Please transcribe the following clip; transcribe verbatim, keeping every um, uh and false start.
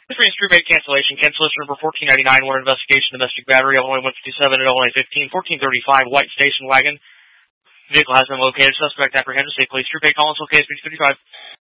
This brings through cancellation. Cancellation number fourteen ninety-nine. Warrant investigation. Domestic battery. Illinois one fifty-seven at Illinois fifteen. fourteen thirty-five. White station wagon. Vehicle has been located. Suspect apprehended. State police. True pay call. Located. fifty-five.